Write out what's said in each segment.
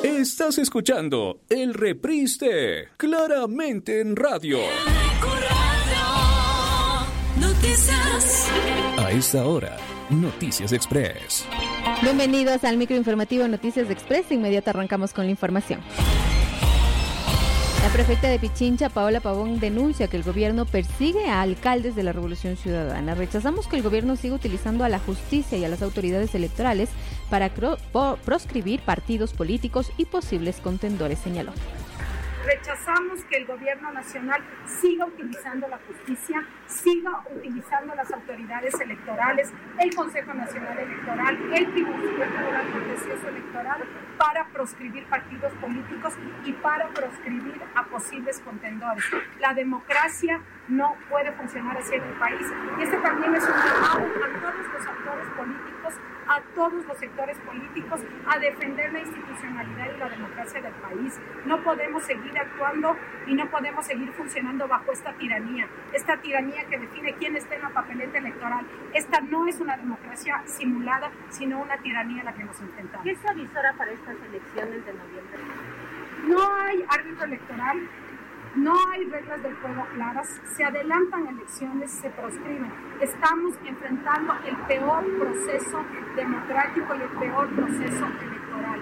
Estás escuchando el reprise de Claramente en Radio. Noticias. A esta hora, Noticias Express. Bienvenidos al microinformativo Noticias Express. De inmediato arrancamos con la información. La prefecta de Pichincha, Paola Pavón, denuncia que el gobierno persigue a alcaldes de la Revolución Ciudadana. Rechazamos que el gobierno siga utilizando a la justicia y a las autoridades electorales para proscribir partidos políticos y posibles contendores, señaló. Rechazamos que el gobierno nacional siga utilizando la justicia, siga utilizando las autoridades electorales, el Consejo Nacional Electoral, el Tribunal Contencioso Electoral para proscribir partidos políticos y para proscribir a posibles contendores. La democracia no puede funcionar así en el país y este también es un llamado a todos los actores políticos, a todos los sectores políticos a defender la institucionalidad y la democracia del país. No podemos seguir actuando y no podemos seguir funcionando bajo esta tiranía que define quién está en la papeleta electoral. Esta no es una democracia simulada, sino una tiranía a la que nos enfrentamos. ¿Qué se avisora para estas elecciones de noviembre? No hay árbitro electoral. No hay reglas del juego claras, se adelantan elecciones, se proscriben. Estamos enfrentando el peor proceso democrático y el peor proceso electoral.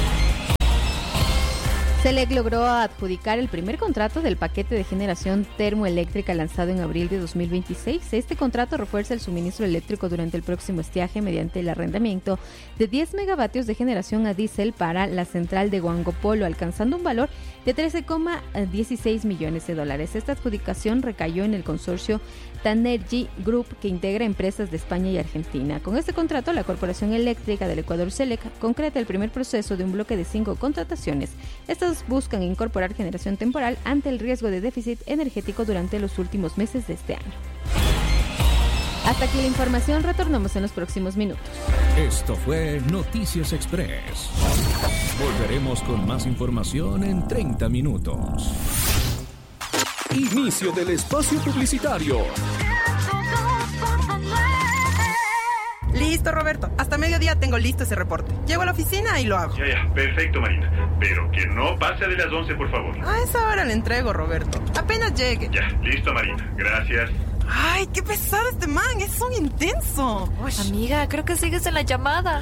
Selec logró adjudicar el primer contrato del paquete de generación termoeléctrica lanzado en abril de 2026. Este contrato refuerza el suministro eléctrico durante el próximo estiaje mediante el arrendamiento de 10 megavatios de generación a diésel para la central de Huangopolo, alcanzando un valor de 13,16 millones de dólares. Esta adjudicación recayó en el consorcio Tanergy Group, que integra empresas de España y Argentina. Con este contrato, la Corporación Eléctrica del Ecuador, Selec, concreta el primer proceso de un bloque de 5 contrataciones. Estas buscan incorporar generación temporal ante el riesgo de déficit energético durante los últimos meses de este año. Hasta aquí la información, retornamos en los próximos minutos. Esto fue Noticias Express. Volveremos con más información en 30 minutos. Inicio del espacio publicitario. Listo, Roberto. Hasta mediodía tengo listo ese reporte. Llego a la oficina y lo hago. Ya. Perfecto, Marina. Pero que no pase de las 11, por favor. A esa hora le entrego, Roberto. Apenas llegue. Ya, listo, Marina. Gracias. Ay, qué pesado este man. Es un intenso. Uy. Amiga, creo que sigues en la llamada.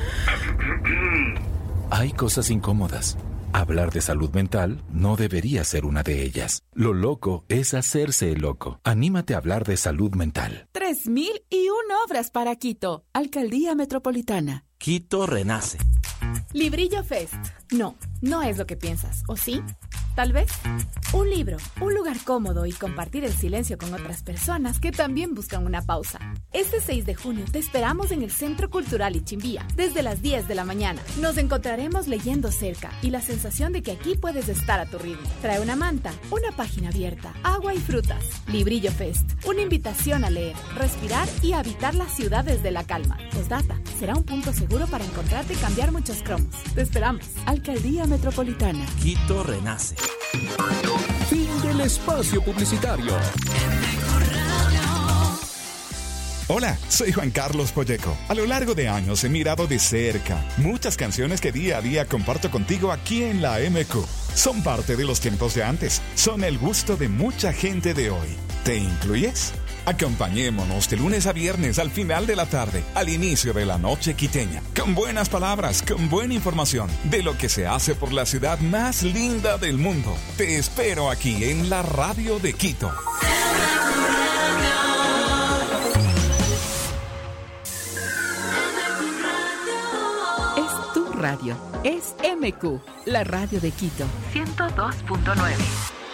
Hay cosas incómodas. Hablar de salud mental no debería ser una de ellas. Lo loco es hacerse el loco. Anímate a hablar de salud mental. 3.001 obras para Quito. Alcaldía Metropolitana. Quito renace. Librillo Fest. No es lo que piensas, ¿o sí? Tal vez. Un libro, un lugar cómodo y compartir el silencio con otras personas que también buscan una pausa. Este 6 de junio te esperamos en el Centro Cultural Ichimbía, desde las 10 de la mañana. Nos encontraremos leyendo cerca y la sensación de que aquí puedes estar a tu ritmo. Trae una manta, una página abierta, agua y frutas. Librillo Fest, una invitación a leer, respirar y habitar la ciudad desde la calma. Postdata, será un punto seguro para encontrarte y cambiar muchos cromos. Te esperamos. Alcaldía Metropolitana. Quito renace. Fin del espacio publicitario. Hola, soy Juan Carlos Polleco. A lo largo de años he mirado de cerca muchas canciones que día a día comparto contigo aquí en la MQ. Son parte de los tiempos de antes. Son el gusto de mucha gente de hoy. ¿Te incluyes? Acompañémonos de lunes a viernes al final de la tarde, al inicio de la noche quiteña, con buenas palabras, con buena información de lo que se hace por la ciudad más linda del mundo. Te espero aquí en la radio de Quito. Es tu radio. Es MQ, la radio de Quito. 102.9.